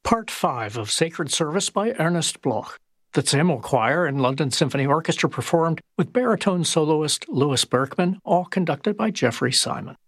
Part 5 of Sacred Service by Ernest Bloch. The Samuel Choir and London Symphony Orchestra performed with baritone soloist Louis Berkman, all conducted by Jeffrey Simon.